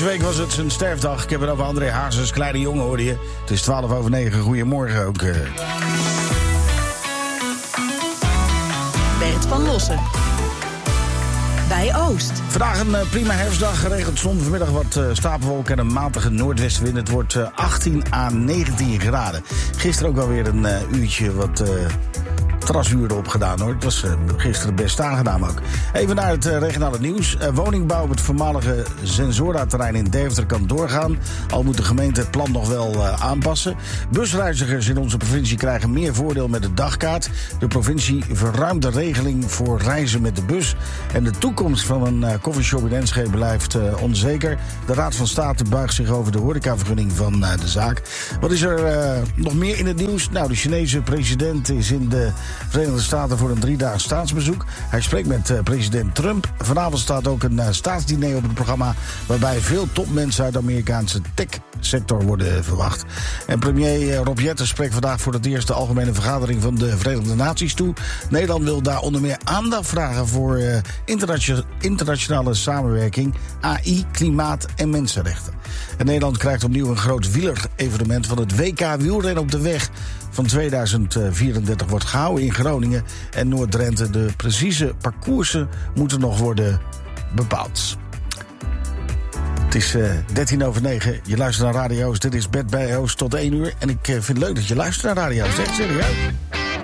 week was het zijn sterfdag. Ik heb het over André Hazes, kleine jongen hoorde je. Het is 9:12. Goedemorgen ook. Bert van Lossen. Bij Oost. Vandaag een prima herfstdag, geregeld zon. Vanmiddag wat stapelwolken en een matige noordwestenwind. Het wordt 18 à 19 graden. Gisteren ook wel weer een uurtje wat terrasuren opgedaan hoor. Het was gisteren best aangenaam ook. Even naar het regionale nieuws. Woningbouw op het voormalige Sensora-terrein in Deventer kan doorgaan. Al moet de gemeente het plan nog wel aanpassen. Busreizigers in onze provincie krijgen meer voordeel met de dagkaart. De provincie verruimt de regeling voor reizen met de bus. En de toekomst van een coffeeshop in Enschede blijft onzeker. De Raad van State buigt zich over de horecavergunning van de zaak. Wat is er nog meer in het nieuws? Nou, de Chinese president is in de Verenigde Staten voor een 3-daags staatsbezoek. Hij spreekt met president Trump. Vanavond staat ook een staatsdiner op het programma, waarbij veel topmensen uit de Amerikaanse tech-sector worden verwacht. En premier Rob Jetten spreekt vandaag voor het eerst de algemene vergadering van de Verenigde Naties toe. Nederland wil daar onder meer aandacht vragen voor internationale samenwerking, AI, klimaat en mensenrechten. En Nederland krijgt opnieuw een groot wielerevenement van het WK wielrennen op de weg van 2034 wordt gehouden in Groningen en Noord-Drenthe. De precieze parcoursen moeten nog worden bepaald. Het is 9:13. Je luistert naar Radio Oost. Dit is Bed bij Oost tot 1 uur. En ik vind het leuk dat je luistert naar Radio Oost. Echt serieus.